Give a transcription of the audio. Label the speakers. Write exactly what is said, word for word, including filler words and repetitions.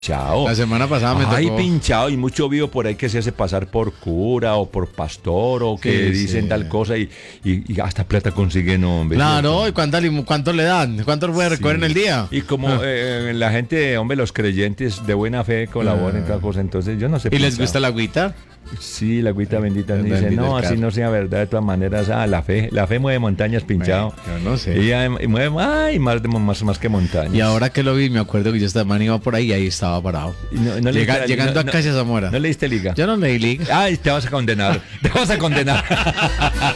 Speaker 1: Chao.
Speaker 2: La semana pasada me
Speaker 1: Ay,
Speaker 2: tocó.
Speaker 1: pinchado, y mucho vivo por ahí que se hace pasar por cura o por pastor o que
Speaker 2: Sí,
Speaker 1: dicen
Speaker 2: sí.
Speaker 1: tal cosa y, y, y hasta plata consiguen, hombre.
Speaker 2: Claro, ¿y cuánto, cuánto le dan? ¿Cuánto puede recoger en el día?
Speaker 1: Y como
Speaker 2: Ah.
Speaker 1: eh, la gente, hombre, los creyentes de buena fe colaboran y toda cosa, entonces yo no sé.
Speaker 2: ¿Y les
Speaker 1: pinchado.
Speaker 2: gusta la agüita?
Speaker 1: Sí, la agüita bendita.
Speaker 2: el
Speaker 1: Dice,
Speaker 2: bendito
Speaker 1: no,
Speaker 2: el
Speaker 1: así
Speaker 2: carro.
Speaker 1: no sea verdad, de todas maneras, ah, la fe, la fe mueve montañas, pinchado.
Speaker 2: Bueno, yo no sé.
Speaker 1: Y, ya, y mueve, ay, más, de- más, más que montañas.
Speaker 2: Y ahora que lo vi, me acuerdo que yo esta man iba por ahí y ahí estaba parado.
Speaker 1: Y no- no
Speaker 2: Llega-
Speaker 1: leíste-
Speaker 2: llegando
Speaker 1: no-
Speaker 2: a
Speaker 1: no-
Speaker 2: Casa Zamora.
Speaker 1: ¿No leíste liga?
Speaker 2: Yo no leí liga.
Speaker 1: Ay, te vas a condenar. Te vas a condenar.